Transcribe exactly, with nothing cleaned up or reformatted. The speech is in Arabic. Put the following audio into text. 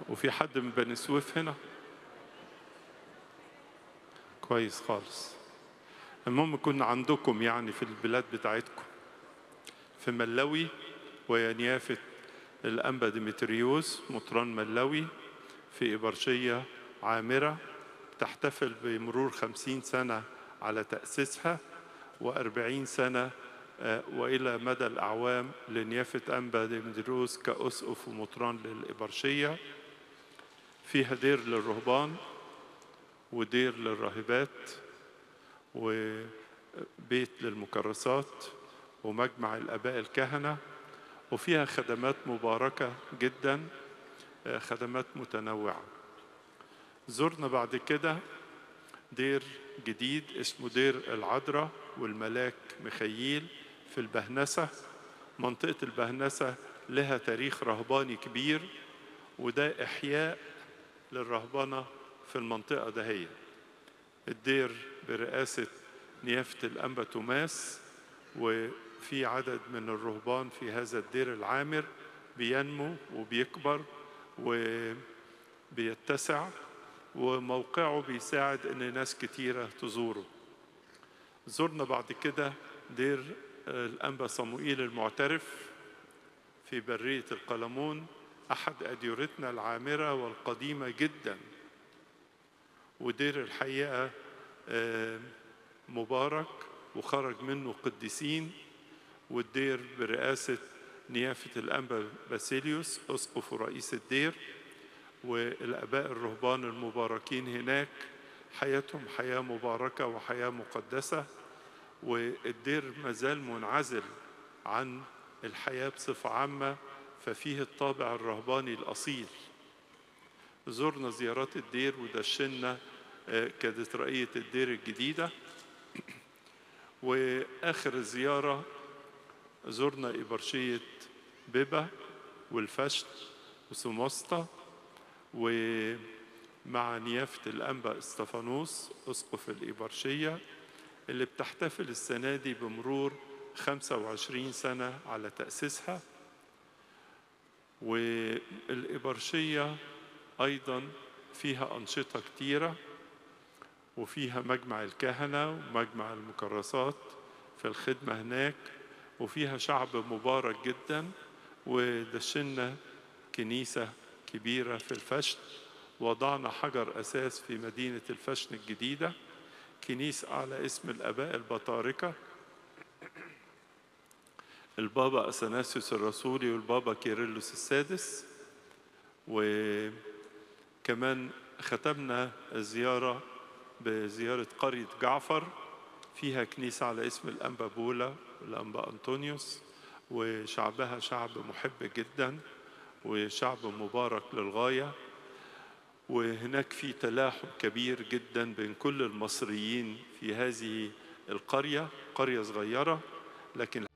وفي حد من بني سويف هنا؟ كويس خالص. المهم كنا عندكم يعني في البلاد بتاعتكم في ملوي وينيافة الأنبا ديمتريوس مطران ملوي في إبرشية عامرة تحتفل بمرور خمسين سنة على تأسيسها وأربعين سنة وإلى مدى الأعوام لنيافة أنبا ديمتريوس كأسقف ومطران للإبرشية. فيها دير للرهبان ودير للراهبات وبيت للمكرسات ومجمع الآباء الكهنة، وفيها خدمات مباركة جدا، خدمات متنوعة. زرنا بعد كده دير جديد اسمه دير العذراء والملاك ميخائيل في البهنسة. منطقة البهنسة لها تاريخ رهباني كبير، وده إحياء للرهبنة في المنطقة دهية. الدير برئاسة نيافة الأنبا توماس، وفي عدد من الرهبان في هذا الدير العامر بينمو وبيكبر وبيتسع، وموقعه بيساعد ان ناس كتيرة تزوره. زرنا بعد كده دير الأنبا صموئيل المعترف في برية القلمون، أحد أديرتنا العامرة والقديمة جدا، ودير الحقيقة مبارك وخرج منه قديسين. والدير برئاسة نيافة الأنبا باسيليوس أسقف ورئيس الدير، والآباء الرهبان المباركين هناك حياتهم حياة مباركة وحياة مقدسة، والدير مازال منعزل عن الحياة بصفة عامة، ففيه الطابع الرهباني الأصيل. زرنا زيارات الدير ودشنا كاتدرائية الدير الجديدة. وآخر زيارة زرنا إبرشية بيبا والفشت وسموسطة، ومع نيافة الأنبا استفانوس أسقف الإبرشية اللي بتحتفل السنة دي بمرور خمسة وعشرين سنة على تأسيسها. والإبرشية أيضا فيها أنشطة كتيرة، وفيها مجمع الكهنة ومجمع المكرسات في الخدمة هناك، وفيها شعب مبارك جدا. ودشنا كنيسة كبيرة في الفشن، وضعنا حجر أساس في مدينة الفشن الجديدة، كنيسة على اسم الآباء البطاركة البابا أثناسيوس الرسولي والبابا كيرلس السادس. وكمان ختمنا الزيارة بزيارة قرية جعفر، فيها كنيسة على اسم الأنبا بولا والأنبا أنطونيوس، وشعبها شعب محب جدا وشعب مبارك للغاية. وهناك في تلاحم كبير جدا بين كل المصريين في هذه القرية، قرية صغيرة لكن